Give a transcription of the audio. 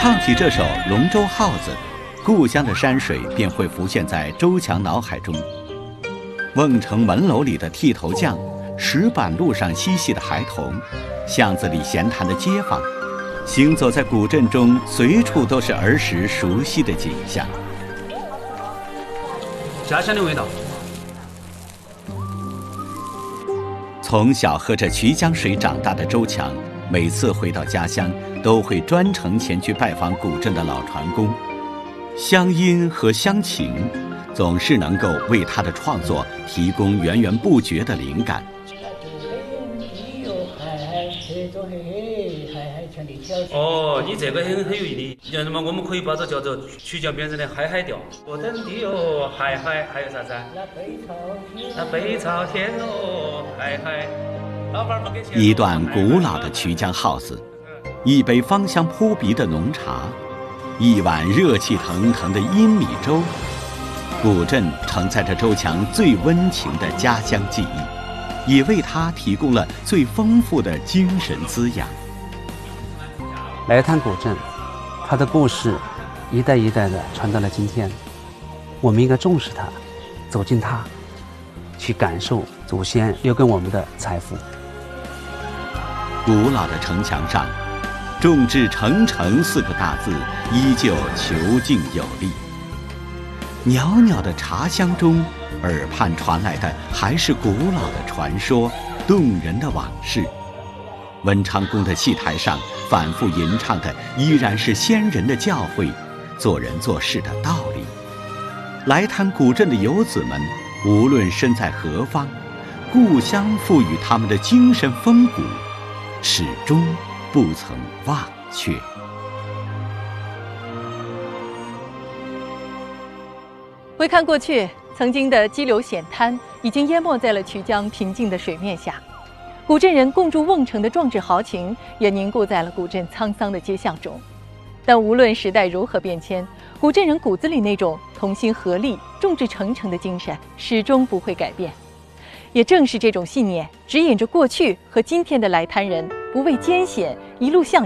唱起这首《龙舟号子》，故乡的山水便会浮现在周强脑海中。瓮城门楼里的剃头匠，石板路上嬉戏的孩童，巷子里闲谈的街坊，行走在古镇中，随处都是儿时熟悉的景象。 家乡的味道。 从小喝着衢江水长大的周强，每次回到家乡，都会专程前去拜访古镇的老船工。乡音和乡情，总是能够为他的创作提供源源不绝的灵感。 哦，你这个很有意义。叫什么？我们可以把这叫做曲江边上的嗨嗨调。我等的哟，嗨嗨，还有啥子？那北朝天哦，嗨嗨。 一段古老的衢江号子，一杯芳香扑鼻的浓茶，一碗热气腾腾的阴米粥。古镇承载着周强最温情的家乡记忆，也为他提供了最丰富的精神滋养。 来谈古镇，它的故事一代一代的传到了今天，我们应该重视它，走进它，去感受祖先留给我们的财富。 古老的城墙上，众志成城4个大字依旧遒劲有力。袅袅的茶香中，耳畔传来的还是古老的传说，动人的往事。文昌宫的戏台上反复吟唱的依然是先人的教诲，做人做事的道理。来谈古镇的游子们，无论身在何方，故乡赋予他们的精神风骨，始终不曾忘却。 回看过去，曾经的激流险滩已经淹没在了衢江平静的水面下，古镇人共筑瓮城的壮志豪情也凝固在了古镇沧桑的街巷中。但无论时代如何变迁，古镇人骨子里那种同心合力、众志成城的精神始终不会改变。也正是这种信念，指引着过去和今天的来滩人不畏艰险，一路向